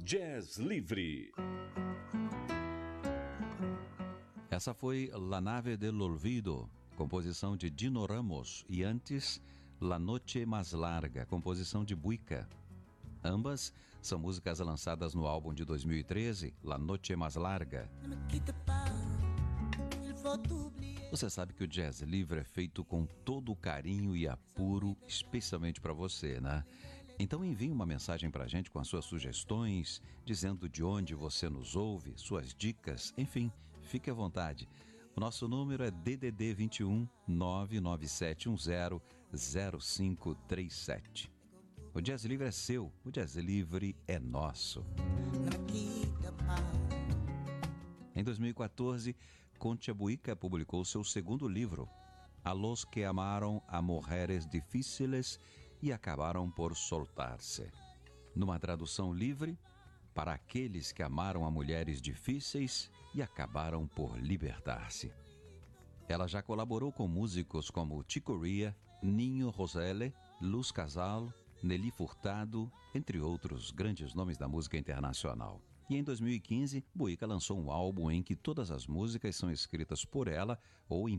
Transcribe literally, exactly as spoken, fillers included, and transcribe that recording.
Jazz Livre. Essa foi La Nave del Olvido, composição de Dino Ramos, e antes La Noche Más Larga, composição de Buica. Ambas são músicas lançadas no álbum de dois mil e treze, La Noche Más Larga. Você sabe que o Jazz Livre é feito com todo o carinho e apuro, especialmente para você, né? Então envie uma mensagem para a gente com as suas sugestões, dizendo de onde você nos ouve, suas dicas, enfim, fique à vontade. O nosso número é D D D vinte e um, nove nove sete um zero, zero cinco três sete. O Jazz Livre é seu, o Jazz Livre é nosso. Em dois mil e quatorze, Concha Buica publicou seu segundo livro, A los que amaron a mujeres difíciles e acabaram por soltar-se. Numa tradução livre, para aqueles que amaram a mulheres difíceis e acabaram por libertar-se. Ela já colaborou com músicos como Chico Ria, Ninho Roselle, Luz Casal, Nelly Furtado, entre outros grandes nomes da música internacional. E em dois mil e quinze, Buica lançou um álbum em que todas as músicas são escritas por ela ou em